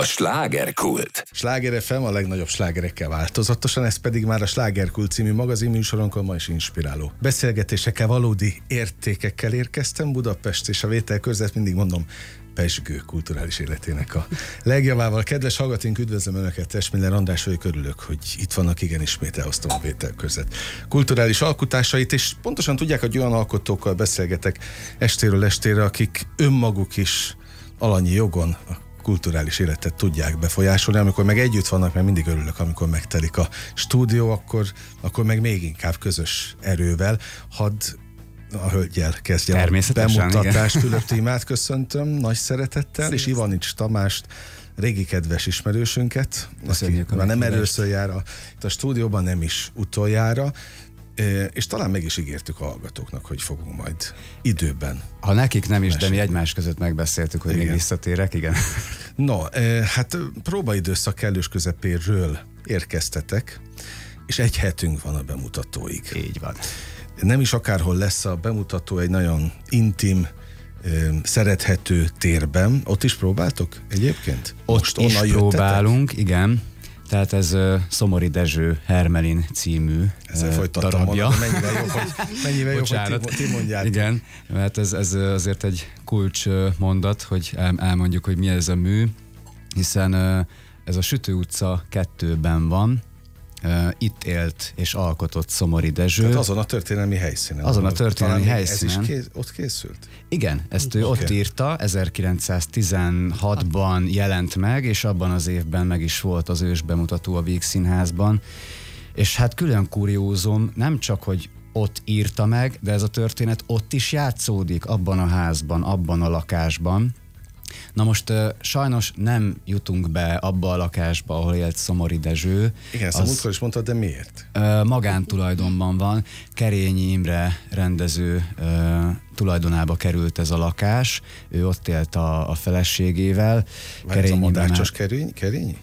slágerkult. Sláger FM a legnagyobb slágerekkel változatosan, ez pedig már a Slágerkult című magazinműsorunkon ma is inspiráló beszélgetésekkel, valódi értékekkel érkeztem. Budapest és a vételkörzet, mindig mondom, pezsgő kulturális életének a legjavával. Kedves hallgatóink, üdvözlöm Önöket, Esmiller András vagyok, örülök, hogy itt vannak, igen, ismét elosztom a vételkörzet kulturális alkotásait, és pontosan tudják, hogy olyan alkotókkal beszélgetek estéről estére, akik önmaguk is alanyi jogon a kulturális életet tudják befolyásolni. Amikor meg együtt vannak, mert mindig örülök, amikor megtelik a stúdió, akkor meg még inkább közös erővel. Hadd a hölgyel kezdjem a bemutatást. Fülöp Tímát köszöntöm nagy szeretettel, és Ivanics Tamást, régi kedves ismerősünket, aki már nem először jár itt a stúdióban, nem is utoljára, és talán meg is ígértük a hallgatóknak, hogy fogunk majd időben. Ha nekik nem is, de mi egymás között megbeszéltük, hogy még visszatérek, igen. No, hát próbaidőszak kellős közepéről érkeztetek, és egy hetünk van a bemutatóig. Így van. Nem is akárhol lesz a bemutató, egy nagyon intim, szerethető térben. Ott is próbáltok egyébként? Ott is próbálunk, igen. Tehát ez Szomori Dezső Hermelin című darabja. Mennyivel jobb, hogy ti mondjátok. Igen, mert ez azért egy kulcs mondat, hogy elmondjuk, hogy mi ez a mű, hiszen ez a Sütő utca 2-ben van. Itt élt és alkotott Szomori Dezső. Tehát azon a történelmi helyszínen. Azon a történelmi helyszínen. Ez is ott készült? Igen, ezt ő ott írta, 1916-ban jelent meg, és abban az évben meg is volt az ősbemutató a Vígszínházban. És hát külön kuriózum, nem csak, hogy ott írta meg, de ez a történet ott is játszódik, abban a házban, abban a lakásban. Na most sajnos nem jutunk be abba a lakásba, ahol élt Szomori Dezső. Igen, ezt a múltkor is mondtad, de miért? Magántulajdonban van. Kerényi Imre rendező tulajdonába került ez a lakás. Ő ott élt a feleségével. Ez a Modácsos Kerényi?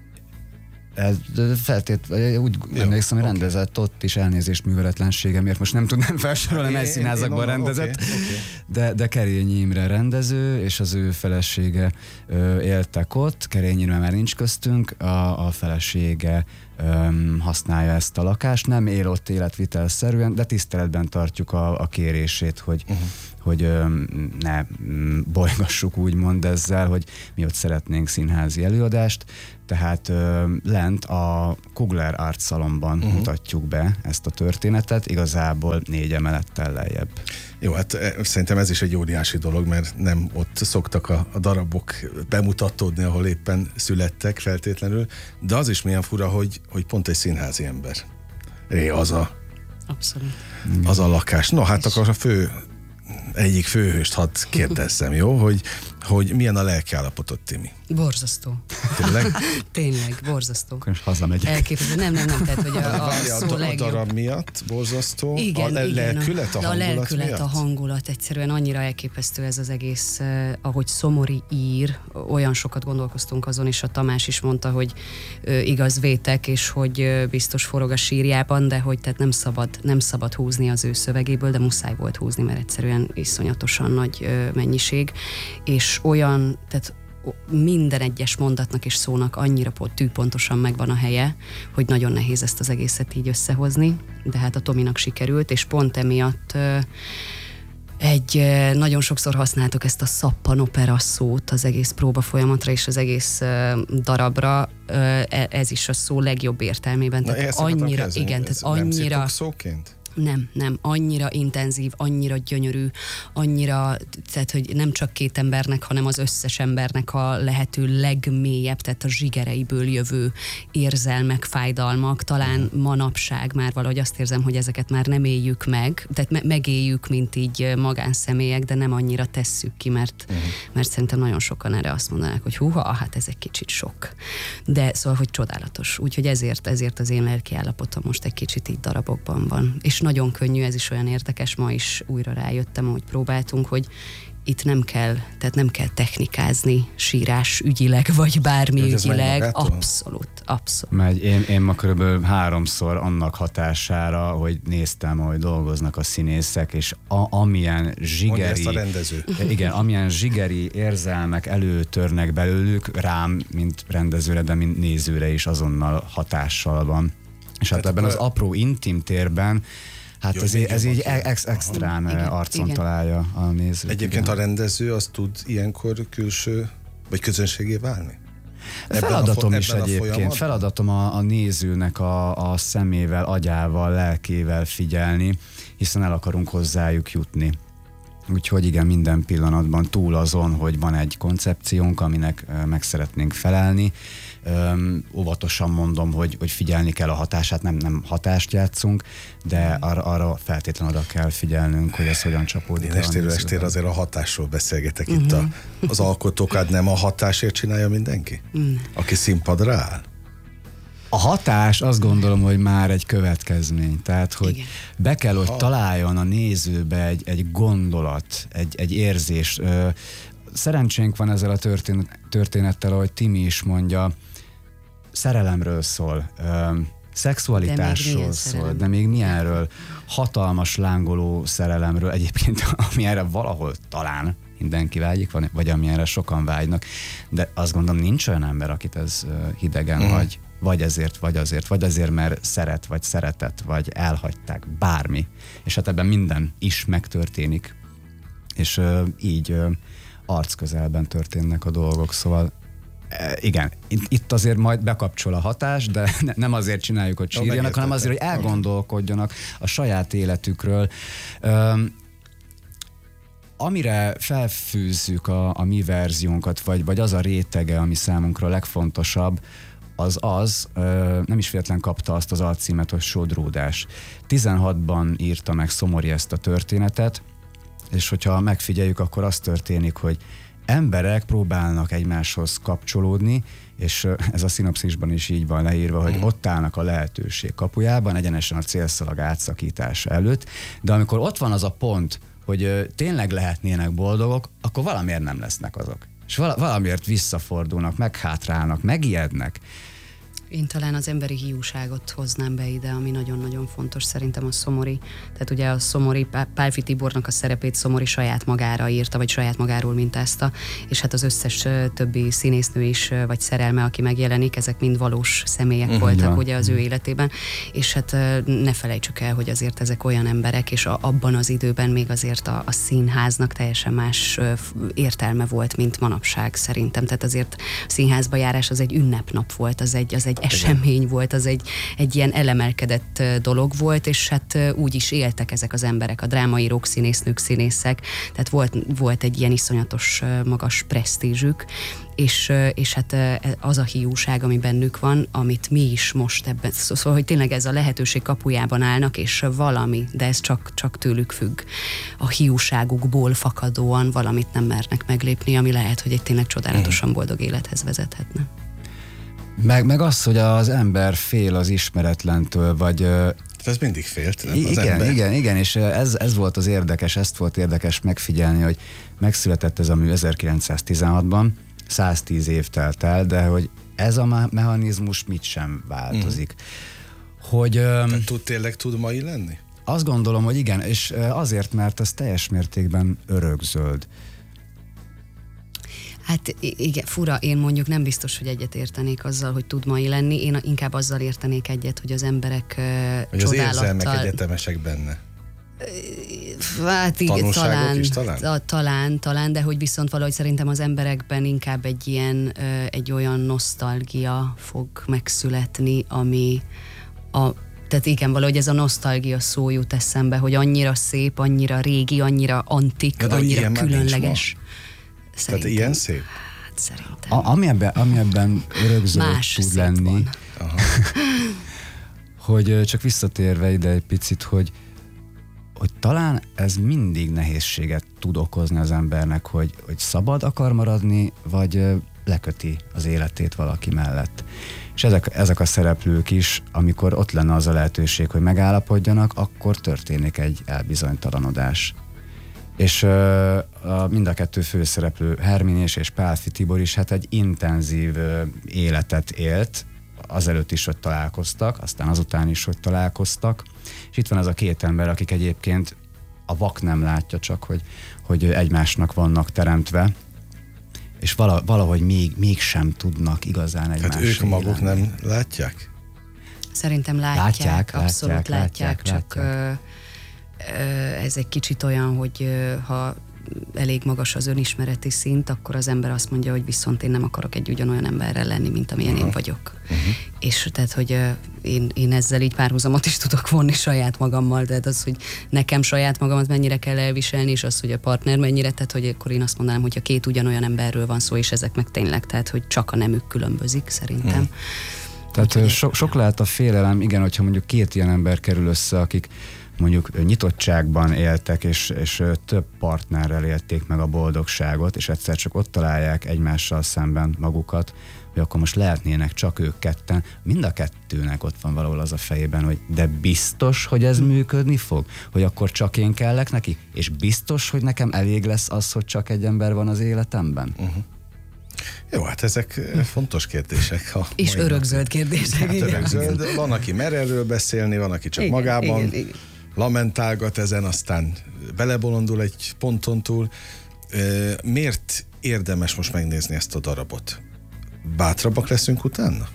Úgy emlékszem, hogy rendezett ott is, elnézést műveletlenségemért, most nem tudnám felsorolni, mely színházakban rendezett, de Kerényi Imre rendező, és az ő felesége éltek ott. Kerényi Imre már nincs köztünk, a felesége használja ezt a lakást, nem él ott életvitelszerűen, de tiszteletben tartjuk a kérését, hogy ne bolygassuk úgymond ezzel, hogy mi ott szeretnénk színházi előadást, tehát lent a Kugler Art Salonban mutatjuk be ezt a történetet, igazából 4 emelettel lejjebb. Jó, hát szerintem ez is egy óriási dolog, mert nem ott szoktak a darabok bemutatódni, ahol éppen születtek feltétlenül, de az is milyen fura, hogy pont egy színházi ember. Abszolút. Az a lakás. No, hát akkor egyik főhőst hadd kérdezzem, jó? Hogy milyen a lelkiállapotod, Timi? Borzasztó. Tényleg? Tényleg, borzasztó. Akkor hazamegyek. Elképesztő. Nem, tehát, hogy a szó legjobb. A darab miatt borzasztó? Igen, a lelkület, a hangulat miatt? A hangulat, egyszerűen annyira elképesztő ez az egész, ahogy Szomori ír, olyan sokat gondolkoztunk azon, és a Tamás is mondta, hogy igaz vétek, és hogy biztos forog a sírjában, de hogy tehát nem szabad húzni az ő szövegéből, de muszáj volt húzni, mert egyszerűen iszonyatosan nagy mennyiség, és olyan, tehát minden egyes mondatnak és szónak annyira tűpontosan megvan a helye, hogy nagyon nehéz ezt az egészet így összehozni, de hát a Tominak sikerült, és pont emiatt nagyon sokszor használtuk ezt a szappanopera szót az egész próba folyamatra és az egész darabra, ez is a szó legjobb értelmében. Na, tehát annyira, igen, tehát annyira... Nem szóként? Nem, annyira intenzív, annyira gyönyörű, annyira, tehát hogy nem csak 2 embernek, hanem az összes embernek a lehető legmélyebb, tehát a zsigereiből jövő érzelmek, fájdalmak, talán manapság már valahogy azt érzem, hogy ezeket már nem éljük meg, tehát megéljük, mint így magánszemélyek, de nem annyira tesszük ki, mert szerintem nagyon sokan erre azt mondanák, hogy húha, hát ez egy kicsit sok. De szóval, hogy csodálatos. Úgyhogy ezért az én lelkiállapotom most egy kicsit így darabokban van. És nagyon könnyű, ez is olyan érdekes, ma is újra rájöttem, hogy próbáltunk, hogy itt nem kell technikázni sírás ügyileg, vagy bármi ügyileg. Abszolút. Mert én ma körülbelül 3-szor annak hatására, hogy néztem, hogy dolgoznak a színészek, és amilyen zsigeri... a rendező. Igen, amilyen zsigeri érzelmek előtörnek belőlük, rám, mint rendezőre, de mint nézőre is azonnal hatással van. És hát ebben az apró intim térben hát ez így extrán arcon találja a nézőt. Egyébként a rendező az tud ilyenkor külső vagy közönségé válni? Feladatom is egyébként. Feladatom a nézőnek a szemével, agyával, lelkével figyelni, hiszen el akarunk hozzájuk jutni. Úgyhogy igen, minden pillanatban túl azon, hogy van egy koncepciónk, aminek meg szeretnénk felelni. Óvatosan mondom, hogy figyelni kell a hatását, nem hatást játszunk, de arra feltétlenül oda kell figyelnünk, hogy ez hogyan csapódik. Én estéről azért a hatásról beszélgetek itt. Az alkotókat nem a hatásért csinálja mindenki? Aki színpadra áll? A hatás, azt gondolom, hogy már egy következmény. Tehát, hogy igen, be kell, hogy találjon a nézőbe egy gondolat, egy érzés. Szerencsénk van ezzel a történettel, ahogy Timi is mondja, szerelemről szól, szexualitásról szól, de még milyenről, hatalmas lángoló szerelemről, egyébként amilyenre valahol talán mindenki vágyik, vagy amilyenre sokan vágynak, de azt gondolom, nincs olyan ember, akit ez hidegen hagy. Vagy ezért, vagy azért, vagy azért, mert szeret, vagy szeretett, vagy elhagyták, bármi. És hát ebben minden is megtörténik. És így arcközelben történnek a dolgok, szóval igen, itt azért majd bekapcsol a hatás, de nem azért csináljuk, hogy sírjanak, hanem azért, hogy elgondolkodjanak a saját életükről. Amire felfűzzük a mi verziónkat, vagy az a rétege, ami számunkra a legfontosabb, az nem is véletlen kapta azt az alcímet, hogy Sodródás. 16-ban írta meg Szomori ezt a történetet, és hogyha megfigyeljük, akkor az történik, hogy emberek próbálnak egymáshoz kapcsolódni, és ez a szinopszisban is így van leírva, hogy ott állnak a lehetőség kapujában, egyenesen a célszalag átszakítása előtt, de amikor ott van az a pont, hogy tényleg lehetnének boldogok, akkor valamiért nem lesznek azok. És valamiért visszafordulnak, meghátrálnak, megijednek. Én talán az emberi hiúságot hoznám be ide, ami nagyon-nagyon fontos szerintem a Szomori. Tehát ugye a Szomori, Pálffy Tibornak a szerepét Szomori saját magára írta, vagy saját magáról mintázta, és hát az összes többi színésznő is, vagy szerelme, aki megjelenik, ezek mind valós személyek voltak ugye az ő életében, és hát ne felejtsük el, hogy azért ezek olyan emberek, és abban az időben még azért a színháznak teljesen más értelme volt, mint manapság szerintem. Tehát azért a színházba járás az egy ünnepnap volt, az egy esemény volt, az egy ilyen elemelkedett dolog volt, és hát úgy is éltek ezek az emberek, a drámaírók, színésznők, színészek, tehát volt egy ilyen iszonyatos magas presztízsük, és hát az a hiúság, ami bennük van, amit mi is most ebben, szóval, hogy tényleg ez a lehetőség kapujában állnak, és valami, de ez csak tőlük függ. A hiúságukból fakadóan valamit nem mernek meglépni, ami lehet, hogy egy tényleg csodálatosan boldog élethez vezethetne. Meg az, hogy az ember fél az ismeretlentől, vagy... Ez mindig félt, nem? Igen, és ez volt az érdekes, ezt volt érdekes megfigyelni, hogy megszületett ez a mű 1916-ban, 110 év telt el, de hogy ez a mechanizmus mit sem változik. Hogy... tényleg tud mai lenni? Azt gondolom, hogy igen, és azért, mert ez teljes mértékben örökzöld. Hát igen, fura, én mondjuk nem biztos, hogy egyet értenék azzal, hogy tud mai lenni, én inkább azzal értenék egyet, hogy az emberek hogy csodálattal... az érzelmek egyetemesek benne. Hát igen, talán, de hogy viszont valahogy szerintem az emberekben inkább egy olyan nosztalgia fog megszületni, ami tehát igen, valahogy ez a nosztalgia szó jut eszembe, hogy annyira szép, annyira régi, annyira antik, annyira különleges. Tehát ilyen szép? Hát szerintem. Ami ebben örökzöld tud lenni, hogy csak visszatérve ide egy picit, hogy talán ez mindig nehézséget tud okozni az embernek, hogy szabad akar maradni, vagy leköti az életét valaki mellett. És ezek a szereplők is, amikor ott lenne az a lehetőség, hogy megállapodjanak, akkor történik egy elbizonytalanodás. És mind a kettő főszereplő, Herminés és Pálffy Tibor is hát egy intenzív életet élt, azelőtt is, hogy találkoztak, aztán azután is, hogy találkoztak. És itt van az a két ember, akik egyébként a vak nem látja csak, hogy egymásnak vannak teremtve, és valahogy mégsem tudnak igazán egymásra. Tehát ők maguk nem látják? Szerintem látják, abszolút látják, csak ez egy kicsit olyan, hogy ha elég magas az önismereti szint, akkor az ember azt mondja, hogy viszont én nem akarok egy ugyanolyan emberrel lenni, mint amilyen én vagyok. És tehát, hogy én ezzel így párhuzamot is tudok vonni saját magammal, tehát az, hogy nekem saját magamat mennyire kell elviselni, és az, hogy a partner mennyire, tehát hogy akkor én azt mondanám, hogy a két ugyanolyan emberről van szó, és ezek meg tényleg, tehát hogy csak a nemük különbözik szerintem. Tehát sok lehet a félelem, igen, hogyha mondjuk két ilyen ember kerül össze, akik mondjuk nyitottságban éltek, és több partnerrel élték meg a boldogságot, és egyszer csak ott találják egymással szemben magukat, hogy akkor most lehetnének csak ők ketten. Mind a kettőnek ott van valahol az a fejében, hogy de biztos, hogy ez működni fog? Hogy akkor csak én kellek neki? És biztos, hogy nekem elég lesz az, hogy csak egy ember van az életemben? Jó, hát ezek fontos kérdések. És örökzöld kérdések. Hát örökzöld. Van, aki mer erről beszélni, van, aki csak magában lamentálgat ezen, aztán belebolondul egy ponton túl. Miért érdemes most megnézni ezt a darabot? Bátrabbak leszünk utána?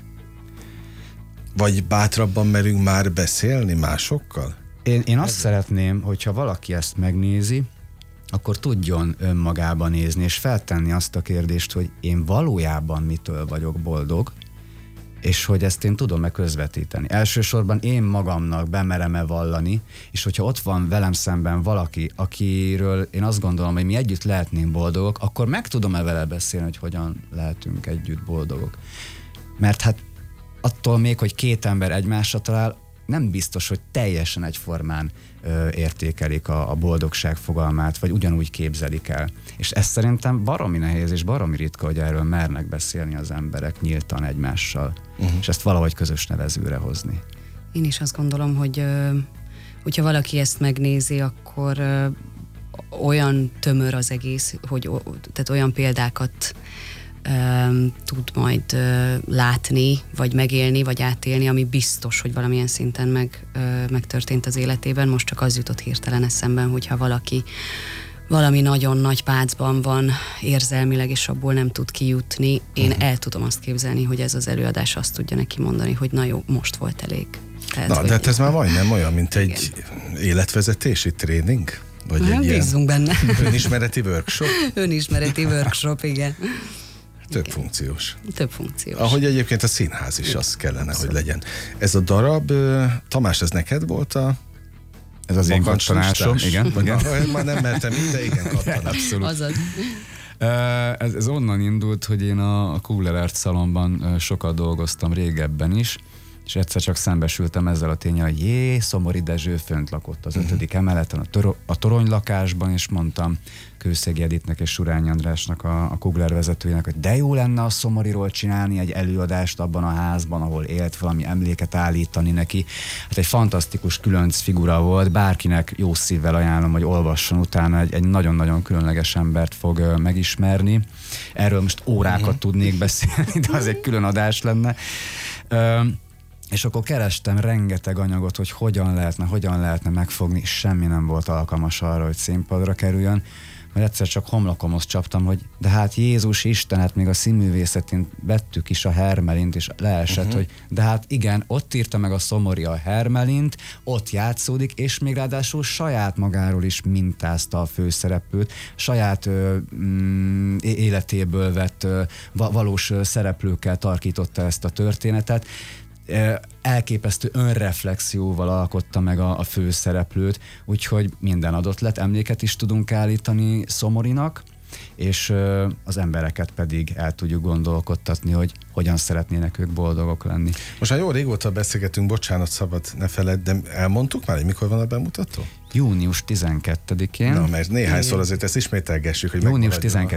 Vagy bátrabban merünk már beszélni másokkal? Én azt szeretném, hogyha valaki ezt megnézi, akkor tudjon önmagába nézni, és feltenni azt a kérdést, hogy én valójában mitől vagyok boldog, és hogy ezt én tudom-e közvetíteni. Elsősorban én magamnak bemerem-e vallani, és hogyha ott van velem szemben valaki, akiről én azt gondolom, hogy mi együtt lehetnénk boldogok, akkor meg tudom-e vele beszélni, hogy hogyan lehetünk együtt boldogok. Mert hát attól még, hogy két ember egymásra talál, nem biztos, hogy teljesen egyformán értékelik a boldogság fogalmát, vagy ugyanúgy képzelik el. És ez szerintem baromi nehéz, és baromi ritka, hogy erről mernek beszélni az emberek nyíltan egymással, és ezt valahogy közös nevezőre hozni. Én is azt gondolom, hogy hogyha valaki ezt megnézi, akkor olyan tömör az egész, hogy tehát olyan példákat tud majd látni, vagy megélni, vagy átélni, ami biztos, hogy valamilyen szinten megtörtént az életében. Most csak az jutott hirtelen eszemben, hogyha valami nagyon nagy pácban van érzelmileg, és abból nem tud kijutni, én el tudom azt képzelni, hogy ez az előadás azt tudja neki mondani, hogy na jó, most volt elég. Tehát, de hát ez már majdnem olyan, mint egy életvezetési tréning? Vagy egy bízzunk benne. Önismereti workshop? Önismereti workshop, igen. Több funkciós. Több funkciós. Ahogy egyébként a színház is az kellene, hogy legyen. Ez a darab, Tamás, ez neked volt ez az én kattanásom, igen. Már nem mertem így, de igen, kattanás. Abszolút. Azaz. Ez onnan indult, hogy én a Kugler Art Szalonban sokat dolgoztam régebben is, és egyszer csak szembesültem ezzel a tényel, hogy Szomori Dezső fönt lakott az 5. emeleten, a toronylakásban, és mondtam Kőszegi Editnek és Surányi Andrásnak, a Kugler vezetőjének, hogy de jó lenne a Szomoriról csinálni egy előadást abban a házban, ahol élt, valami emléket állítani neki. Hát egy fantasztikus különc figura volt, bárkinek jó szívvel ajánlom, hogy olvasson utána, egy nagyon-nagyon különleges embert fog megismerni. Erről most órákat tudnék beszélni, de az egy külön adás lenne. És akkor kerestem rengeteg anyagot, hogy hogyan lehetne megfogni, és semmi nem volt alkalmas arra, hogy színpadra kerüljön. Majd egyszer csak homlokomhoz csaptam, hogy de hát Jézus Isten, hát még a színművészetén vettük is a Hermelint, és leesett, hogy de hát igen, ott írta meg a Szomori a Hermelint, ott játszódik, és még ráadásul saját magáról is mintázta a főszereplőt, saját életéből vett valós szereplőkkel tarkította ezt a történetet. Elképesztő önreflexióval alkotta meg a főszereplőt, úgyhogy minden adott lett, emléket is tudunk állítani Szomorinak, és az embereket pedig el tudjuk gondolkodtatni, hogy hogyan szeretnének ők boldogok lenni. Most már jó régóta beszélgetünk, bocsánat, szabad ne feledd, de elmondtuk már, hogy mikor van a bemutató? Június 12-én. Na, mert néhányszor azért ezt ismételgessük, hogy június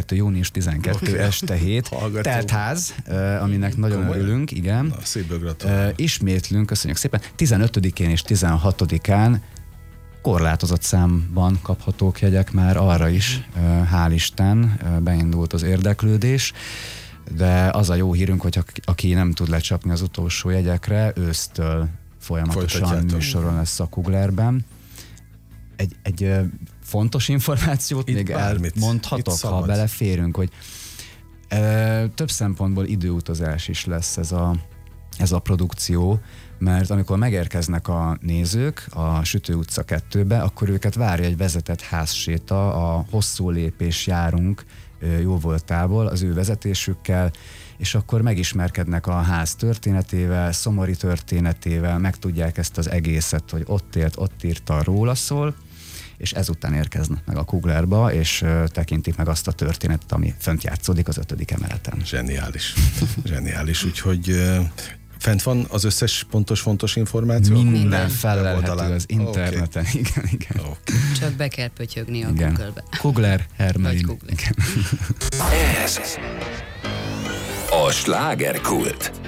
12 este 7. Teltház, aminek nagyon örülünk, igen. Na, szívből gratulálok. Ismétlünk, köszönjük szépen. 15-én és 16-án korlátozott számban kaphatók jegyek már arra is, hál' Isten, beindult az érdeklődés, de az a jó hírünk, hogy aki nem tud lecsapni az utolsó jegyekre, ősztől folyamatosan műsoron lesz a Kuglerben. Egy fontos információt itt még elmondhatok, ha beleférünk, hogy több szempontból időutazás is lesz ez a produkció, mert amikor megérkeznek a nézők a Sütő utca 2-be, akkor őket várja egy vezetett házséta, a Hosszú lépés járunk jóvoltából az ő vezetésükkel, és akkor megismerkednek a ház történetével, Szomori történetével, megtudják ezt az egészet, hogy ott élt, ott írta, róla szól, és ezután érkeznek meg a Kuglerba, és tekintik meg azt a történetet, ami fönt játszódik az 5. emeleten. Zseniális. Zseniális, úgyhogy fent van az összes fontos információ? Minden fellelhető az interneten. Okay. Igen. Okay. Csak be kell pötyögni a Google-be. Kugler, Hermelin. Ez a Slágerkult.